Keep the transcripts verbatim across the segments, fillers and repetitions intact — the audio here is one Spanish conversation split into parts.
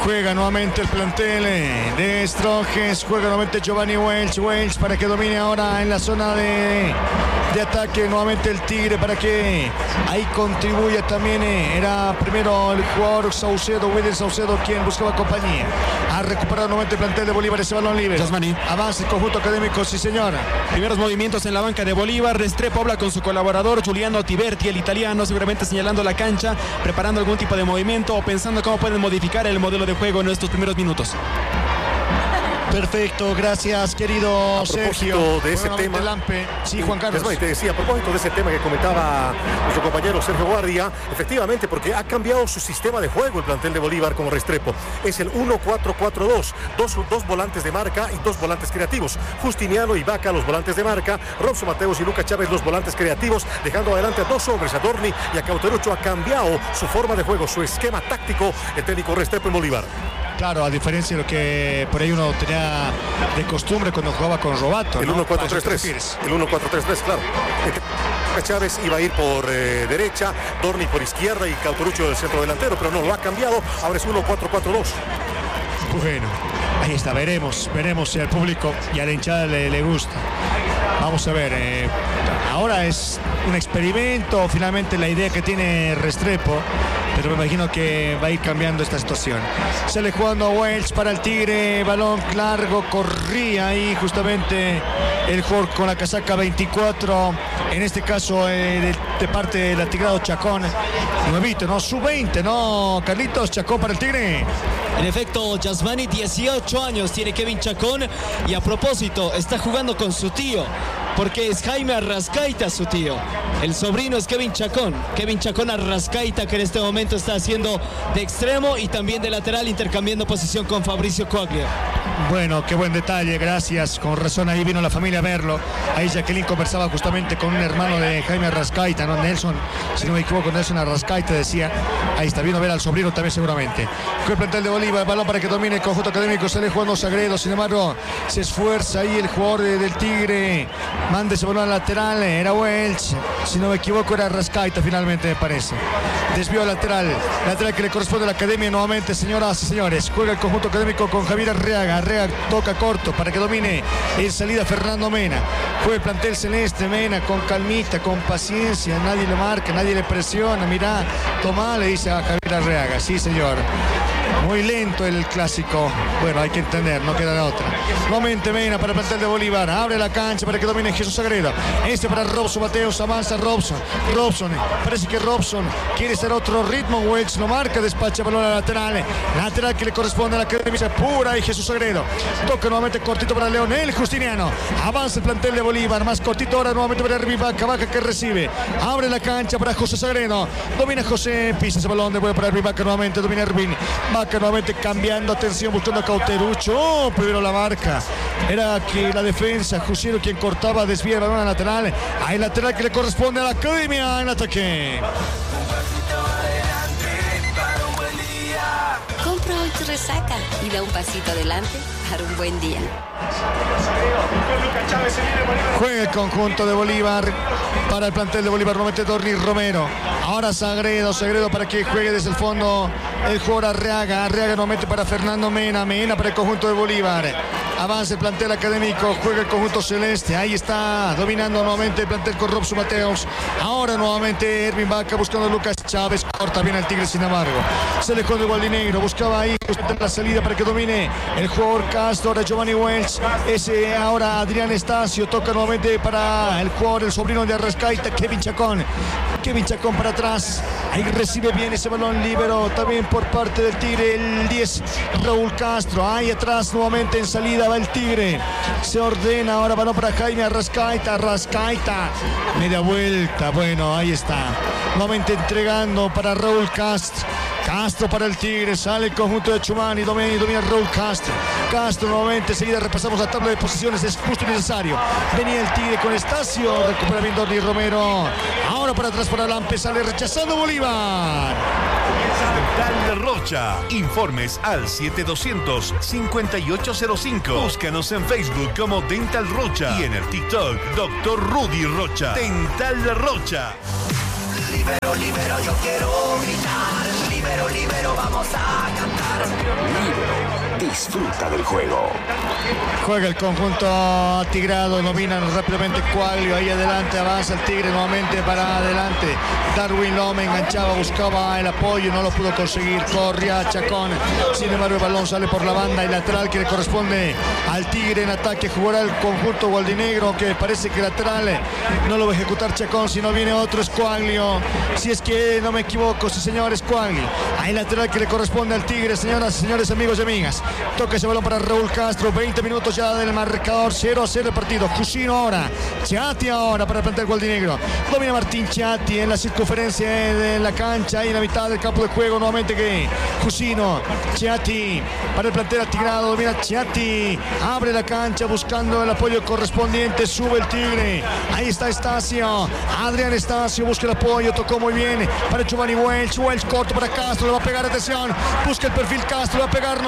Juega nuevamente el plantel de Strongest. Juega nuevamente Giovanni Welch. Welch para que domine ahora en la zona de, de ataque. Nuevamente el Tigre para que ahí contribuya también. Era primero el jugador Saucedo, William Saucedo, quien buscaba compañía. Ha recuperado nuevamente el plantel de Bolívar ese balón libre. Yasmani. Avanza el conjunto académico, sí señora. Primeros movimientos en la banca de Bolívar. Restrepo habla con su colaborador Giuliano Tiberti, el italiano, seguramente señalando la cancha, preparando algún tipo de movimiento o pensando cómo pueden modificar el modelo de juego en estos primeros minutos. Perfecto, gracias querido a Sergio. De ese tema, Lampe. Sí, Juan Carlos. Te decía, a propósito de ese tema que comentaba nuestro compañero Sergio Guardia, efectivamente, porque ha cambiado su sistema de juego el plantel de Bolívar con Restrepo. Es el uno cuatro cuatro dos, dos, dos volantes de marca y dos volantes creativos. Justiniano y Vaca los volantes de marca, Robson Mateos y Lucas Chávez los volantes creativos, dejando adelante a dos hombres, a Dorni y a Cauterucho. Ha cambiado su forma de juego, su esquema táctico, el técnico Restrepo en Bolívar. Claro, a diferencia de lo que por ahí uno tenía de costumbre cuando jugaba con Robato. El ¿no? uno cuatro tres tres. El uno cuatro tres tres, claro. Chávez iba a ir por eh, derecha, Dorni por izquierda y Cauterucho del centro delantero, pero no, lo ha cambiado. Ahora es uno cuatro cuatro dos. Bueno, ahí está, veremos, veremos si al público y a la hinchada le, le gusta. Vamos a ver, eh, ahora es un experimento, finalmente la idea que tiene Restrepo, pero me imagino que va a ir cambiando esta situación. Sale jugando Welch para el Tigre, balón largo, corría ahí justamente el jugador con la casaca veinticuatro, en este caso eh, de, de parte del atigrado Chacón, nuevito, ¿no? sub veinte, ¿no? Carlitos, Chacón para el Tigre. En efecto, Yasmani, dieciocho años tiene Kevin Chacón y a propósito, está jugando con su tío, porque es Jaime Arrascaita su tío. El sobrino es Kevin Chacón. Kevin Chacón Arrascaita, que en este momento está haciendo de extremo y también de lateral, intercambiando posición con Fabricio Coglia. Bueno, qué buen detalle, gracias. Con razón ahí vino la familia a verlo. Ahí Jacqueline conversaba justamente con un hermano de Jaime Arrascaita, ¿no? Nelson, si no me equivoco, Nelson Arrascaita decía. Ahí está, vino a ver al sobrino también seguramente. Con el plantel de Bolívar, balón para que domine el conjunto académico, sale jugando Sagredo, sin embargo, se esfuerza ahí el jugador de, del Tigre. Manda ese balón al lateral, era Welch, si no me equivoco era Arrascaita finalmente me parece. Desvío lateral, lateral que le corresponde a la academia nuevamente, señoras y señores. Juega el conjunto académico con Javier Arreaga. Arreaga toca corto para que domine en salida Fernando Mena. Juega el plantel celeste, Mena con calmita, con paciencia, nadie le marca, nadie le presiona. Mirá, toma, le dice a Javier Arreaga, sí señor. Muy lento el clásico. Bueno, hay que entender, no queda la otra. Nuevamente Mena para el plantel de Bolívar. Abre la cancha para que domine Jesús Sagredo. Este para Robson Mateos. Avanza Robson. Robson. Parece que Robson quiere hacer otro ritmo. Welch lo marca. Despacha balón a la lateral. Lateral que le corresponde a la academia pura y Jesús Sagredo. Toca nuevamente cortito para Leonel Justiniano. Avanza el plantel de Bolívar. Más cortito ahora nuevamente para Hervin Vaca. Vaca que recibe. Abre la cancha para José Sagredo. Domina José. Pisa ese balón de vuelta para Hervin Vaca nuevamente. Domina Hervin Vaca nuevamente cambiando, atención, buscando a Cauterucho. Oh, primero la marca. Era que la defensa, Jusiero quien cortaba, desvía el balón a lateral. Hay lateral que le corresponde a la academia en ataque. Compra hoy tu resaca y da un pasito adelante para un buen día. Juega el conjunto de Bolívar para el plantel de Bolívar, nuevamente Dorni Romero. Ahora Sagredo, Sagredo para que juegue desde el fondo el jugador Arreaga. Arreaga nuevamente para Fernando Mena. Mena para el conjunto de Bolívar. Avanza el plantel académico, juega el conjunto celeste. Ahí está, dominando nuevamente el plantel con Robson Mateos. Ahora nuevamente Hervin Vaca buscando a Lucas Chávez. Corta bien al Tigre, sin embargo. Se le con el Gualdinegro, buscaba ahí la salida para que domine el jugador Castro. Ahora Giovanni Welch. Ese ahora Adrián Estacio. Toca nuevamente para el jugador, el sobrino de Arrascaita, Kevin Chacón. Kevin Chacón para atrás. Ahí recibe bien ese balón libero también por parte del Tigre. El diez, Raúl Castro. Ahí atrás nuevamente en salida va el Tigre. Se ordena ahora balón para Jaime Arrascaita. Arrascaita. Media vuelta. Bueno, ahí está. Nuevamente entregando para Raúl Castro. Castro para el Tigre, sale el conjunto de Chumani, domina, domina Raúl Castro. Castro nuevamente, seguida repasamos la tabla de posiciones, es justo y necesario. Venía el Tigre con Estacio, recupera bien Dorni Romero. Ahora para atrás para Lampe, sale rechazando Bolívar. Dental Rocha. Informes al siete doscientos, cincuenta y ocho cero cinco. Búscanos en Facebook como Dental Rocha y en el TikTok doctor Rudy Rocha. Dental Rocha. Libero, libero, yo quiero gritar. Libero, libero, vamos a cantar. Libero, disfruta del juego. Juega el conjunto atigrado, dominan rápidamente Quaglio, ahí adelante, avanza el Tigre nuevamente para adelante. Darwin Lome enganchaba, buscaba el apoyo, no lo pudo conseguir. Corría Chacón, sin embargo el balón sale por la banda y lateral que le corresponde al Tigre en ataque. Jugará el conjunto gualdinegro, que parece que lateral no lo va a ejecutar Chacón, si no viene otro es Quaglio. Si es que no me equivoco, sí señor, es Quaglio. Hay lateral que le corresponde al Tigre, señoras y señores, amigos y amigas. Toca ese balón para Raúl Castro, veinte minutos ya del marcador, cero a cero el partido. Jusino ahora, Chiatti ahora para el plantel gualdinegro. Domina Martín Chiatti en la circunferencia de la cancha y en la mitad del campo de juego. Nuevamente que Jusino, Chiatti para el plantel atigrado. Domina Chiatti, abre la cancha buscando el apoyo correspondiente. Sube el Tigre, ahí está Estacio, Adrián Estacio busca el apoyo, tocó muy bien para Giovanni Welch. Welch corto para Castro, le va a pegar, atención, busca el perfil Castro, le va a pegar,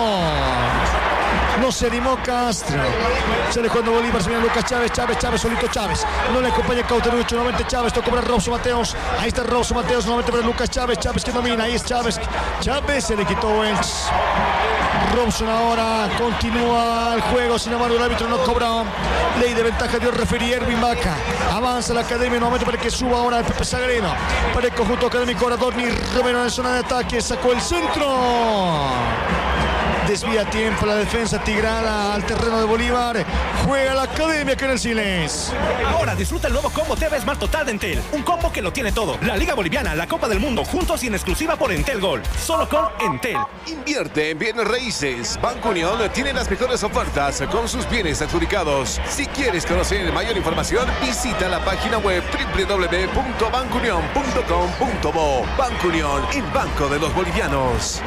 no. No se animó Castro. Sale cuando Bolívar, se viene Lucas Chávez, Chávez, Chávez, solito Chávez. No le acompaña Cauterucho, nuevamente Chávez, tocó para Robson Mateos. Ahí está Robson Mateos, nuevamente para Lucas Chávez, Chávez que domina, ahí es Chávez. Chávez se le quitó Welch. Robson ahora continúa el juego, sin embargo el árbitro no cobra. Ley de ventaja dio el referí Erwin Vaca. Avanza la academia nuevamente para que suba ahora el Pepe Sagreno. Para el conjunto académico Radorni Romero en zona de ataque, sacó el centro. Desvía a tiempo la defensa tigrada al terreno de Bolívar. Juega la academia acá en el Siles. Ahora disfruta el nuevo combo T V Smart Total de Entel. Un combo que lo tiene todo. La Liga Boliviana, la Copa del Mundo, juntos y en exclusiva por Entel Gold. Solo con Entel. Invierte en bienes raíces. Banco Unión tiene las mejores ofertas con sus bienes adjudicados. Si quieres conocer mayor información, visita la página web doble u doble u doble u punto banco unión punto com punto bo. Banco Unión, el banco de los bolivianos.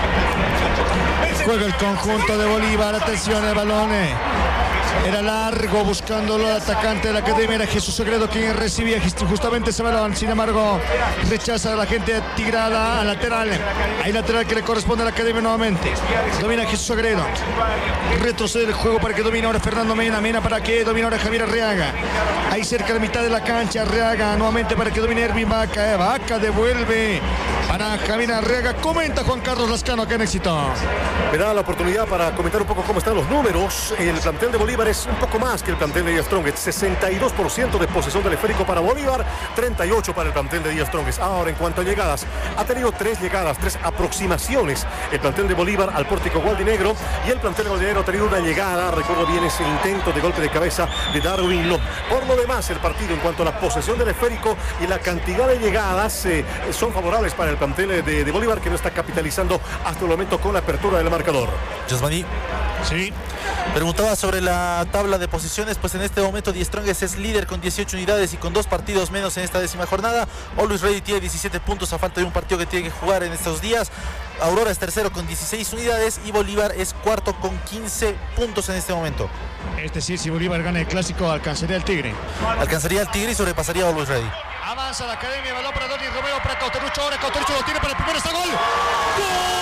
Juega el conjunto de Bolívar, atención el balón. Era largo buscándolo el atacante de la academia, era Jesús Sagredo quien recibía justamente ese balón. Sin embargo, rechaza a la gente tigrada a lateral. Hay lateral que le corresponde a la academia nuevamente. Domina Jesús Sagredo. Retrocede el juego para que domine ahora Fernando Mena. Mena para que domine ahora Javier Arriaga. Ahí cerca de la mitad de la cancha. Arriaga nuevamente para que domine Erwin Vaca. Vaca devuelve para Javier Arriaga. Comenta Juan Carlos Lascano acá en Éxito. Me da la oportunidad para comentar un poco cómo están los números. El plantel de Bolívar es un poco más que el plantel de Die Strongest. sesenta y dos por ciento de posesión del esférico para Bolívar, treinta y ocho por ciento para el plantel de Die Strongest. Ahora, en cuanto a llegadas, ha tenido tres llegadas, tres aproximaciones el plantel de Bolívar al pórtico gualdinegro, y el plantel gualdinegro ha tenido una llegada, recuerdo bien ese intento de golpe de cabeza de Darwin Lom. Por lo demás, el partido en cuanto a la posesión del esférico y la cantidad de llegadas eh, son favorables para el plantel de, de Bolívar, que no está capitalizando hasta el momento con la apertura del marcador. Giovanni. Sí. Preguntaba sobre la tabla de posiciones, pues en este momento Die Strongest es líder con dieciocho unidades y con dos partidos menos en esta décima jornada. Always Ready tiene diecisiete puntos a falta de un partido que tiene que jugar en estos días. Aurora es tercero con dieciséis unidades y Bolívar es cuarto con quince puntos en este momento. Es decir, si Bolívar gana el clásico, alcanzaría al Tigre. Alcanzaría al Tigre y sobrepasaría a Always Ready. Avanza la academia, balón para Donny Romero, para Cauterucho, ahora Cauterucho lo tiene para el primero, está gol. ¡Gol!